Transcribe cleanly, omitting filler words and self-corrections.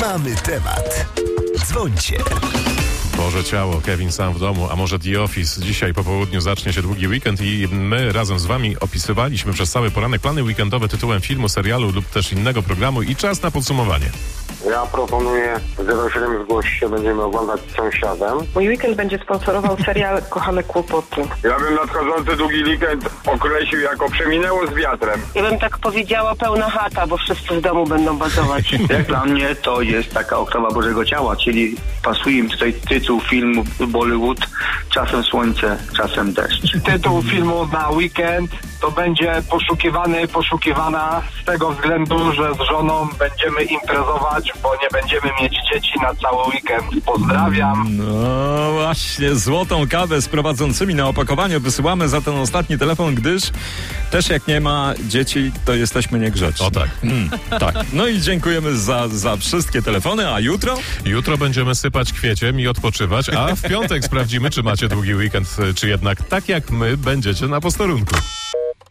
Mamy temat. Dzwońcie. Boże ciało, Kevin sam w domu, a może The Office. Dzisiaj po południu zacznie się długi weekend i my razem z wami opisywaliśmy przez cały poranek plany weekendowe tytułem filmu, serialu lub też innego programu i czas na podsumowanie. Ja proponuję 07 zgłoś się, będziemy oglądać z sąsiadem. Mój weekend będzie sponsorował serial Kochane Kłopoty. Ja bym nadchodzący długi weekend określił jako przeminęło z wiatrem. Ja bym tak powiedziała pełna chata, bo wszyscy w domu będą bazować. Jak dla mnie to jest taka oktawa Bożego Ciała, czyli pasuje mi tutaj tytuł filmu Bollywood, czasem słońce, czasem deszcz. Tytuł filmu na weekend to będzie poszukiwana z tego względu, że z żoną będziemy imprezować, bo nie będziemy mieć dzieci na cały weekend. Pozdrawiam. No właśnie, złotą kawę z prowadzącymi na opakowaniu wysyłamy za ten ostatni telefon, gdyż też jak nie ma dzieci, to jesteśmy niegrzeczni. O tak. Tak. No i dziękujemy za wszystkie telefony, a jutro? Jutro będziemy sypać kwieciem i odpoczywać, a w piątek sprawdzimy, czy macie długi weekend, czy jednak tak jak my będziecie na posterunku.